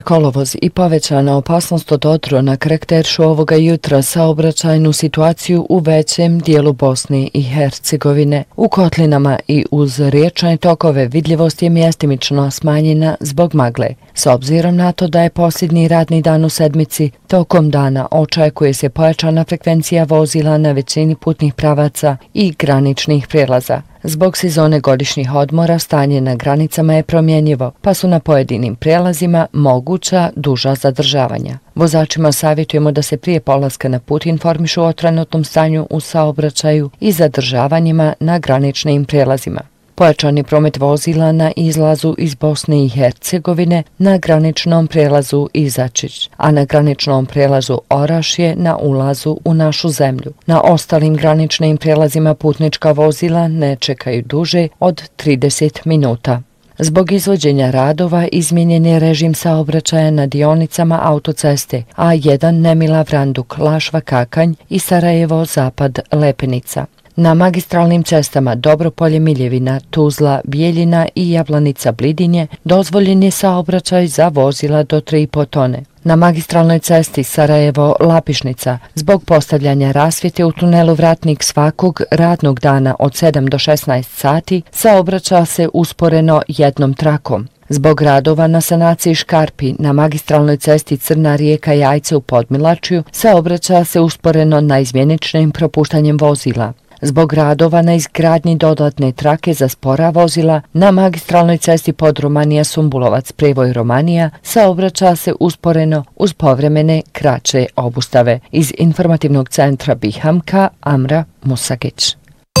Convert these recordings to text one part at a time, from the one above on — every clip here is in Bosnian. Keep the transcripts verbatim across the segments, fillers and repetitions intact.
Kolovoz i povećana opasnost od odrona karakterišu ovoga jutra saobraćajnu situaciju u većem dijelu Bosne i Hercegovine. U kotlinama i uz riječne tokove vidljivost je mjestimično smanjena zbog magle. S obzirom na to da je posljednji radni dan u sedmici, tokom dana očekuje se pojačana frekvencija vozila na većini putnih pravaca i graničnih prijelaza. Zbog sezone godišnjih odmora stanje na granicama je promjenjivo, pa su na pojedinim prijelazima moguća duža zadržavanja. Vozačima savjetujemo da se prije polaska na put informišu o trenutnom stanju u saobraćaju i zadržavanjima na graničnim prijelazima. Pojačani promet vozila na izlazu iz Bosne i Hercegovine na graničnom prijelazu Izačić, a na graničnom prijelazu Orašje na ulazu u našu zemlju. Na ostalim graničnim prijelazima putnička vozila ne čekaju duže od trideset minuta. Zbog izvođenja radova izmijenjen je režim saobraćaja na dionicama autoceste A jedan Nemila Vranduk, Lašva Kakanj i Sarajevo Zapad Lepenica. Na magistralnim cestama Dobropolje Miljevina, Tuzla, Bijeljina i Javlanica Blidinje dozvoljen je saobraćaj za vozila do tri i po tone. Na magistralnoj cesti Sarajevo Lapišnica zbog postavljanja rasvjete u tunelu Vratnik svakog radnog dana od sedam do šesnaest sati saobraća se usporeno jednom trakom. Zbog radova na sanaciji škarpi na magistralnoj cesti Crna Rijeka Jajce u Podmilačju saobraća se usporeno naizmjeničnim propuštanjem vozila. Zbog radova na izgradnji dodatne trake za spora vozila na magistralnoj cesti Podromanija Sumbulovac Prevoj Romanija saobraća se usporeno uz povremene kraće obustave. Iz informativnog centra Bihamka, Amra Musagić.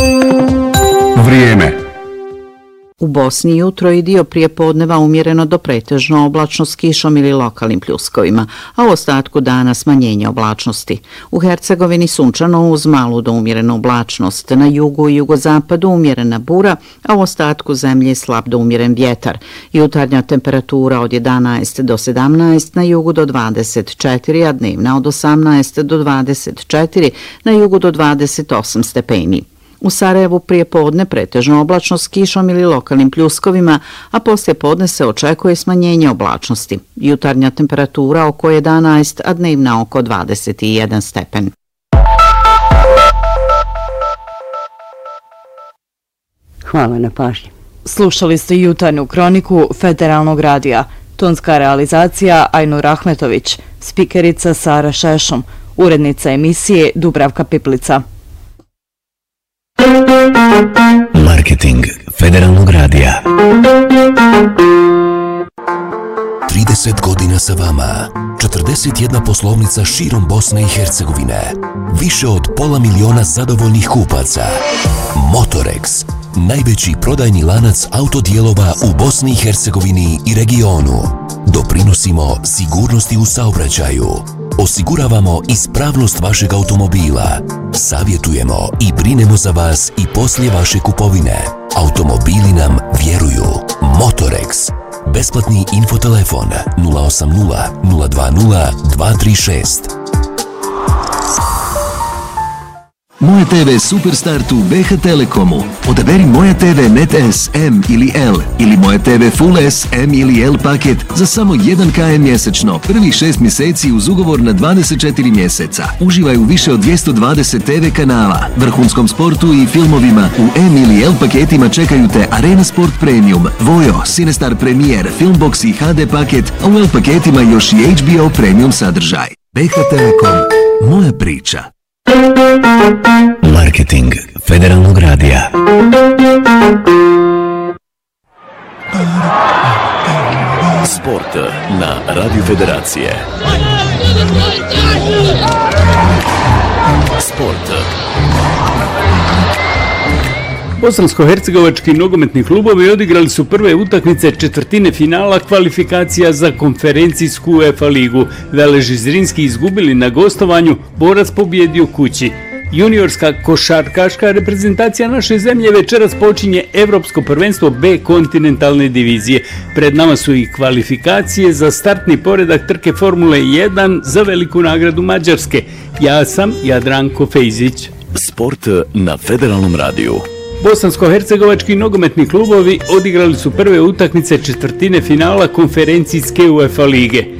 Vrijeme. U Bosni jutro i dio prijepodneva umjereno do pretežno oblačno s kišom ili lokalnim pljuskovima, a u ostatku dana smanjenje oblačnosti. U Hercegovini sunčano uz malu do umjerenu oblačnost, na jugu i jugozapadu umjerena bura, a u ostatku zemlje slab do umjeren vjetar. Jutarnja temperatura od jedanaest do sedamnaest, na jugu do dvadeset četiri, a dnevna od osamnaest do dvadeset četiri, na jugu do dvadeset osam stepeni. U Sarajevu prije podne pretežno oblačno s kišom ili lokalnim pljuskovima, a poslije podne se očekuje smanjenje oblačnosti. Jutarnja temperatura oko jedanaest, a dnevna oko dvadeset jedan stepen. Hvala na pažnji. Slušali ste jutarnju kroniku Federalnog radija. Tonska realizacija Ajnur Ahmetović, spikerica Sara Šešom, urednica emisije Dubravka Piplica. Marketing Federalnog radija. trideset godina sa vama. četrdeset jedna poslovnica širom Bosne i Hercegovine. Više od pola miliona zadovoljnih kupaca. Motorex, najveći prodajni lanac autodijelova u Bosni i Hercegovini i regionu. Doprinosimo sigurnosti u saobraćaju. Osiguravamo ispravnost vašeg automobila. Savjetujemo i brinemo za vas i poslije vaše kupovine. Automobili nam vjeruju. Motorex. Besplatni infotelefon nula osam nula nula dva nula dva tri šest. Moje te ve Superstartu B H Telekomu. Odaberi Moja te ve Net S, M ili L ili Moja te ve Full S, M ili L paket za samo jedan kilometar mjesečno. Prvih šest mjeseci uz ugovor na dvadeset četiri mjeseca. Uživaj u više od dvjesto dvadeset te ve kanala, vrhunskom sportu i filmovima. U M ili L paketima čekaju te Arena Sport Premium, Vojo, Cinestar Premier, Filmbox i H D paket, a u L paketima još i H B O Premium sadržaj. B H Telekom. Moja priča. Marketing Federalnog radija. Sport na Radio Federacije. Sport. Bosansko-hercegovački nogometni klubovi odigrali su prve utakmice četvrtine finala kvalifikacija za konferencijsku UEFA ligu. Veleži Zrinski izgubili na gostovanju, Borac pobjedio kući. Juniorska košarkaška reprezentacija naše zemlje večeras počinje Evropsko prvenstvo B kontinentalne divizije. Pred nama su i kvalifikacije za startni poredak trke Formule jedan za veliku nagradu Mađarske. Ja sam Jadranko Fejzić. Sport na Federalnom radiju. Bosansko-hercegovački nogometni klubovi odigrali su prve utakmice četvrtine finala konferencijske UEFA lige.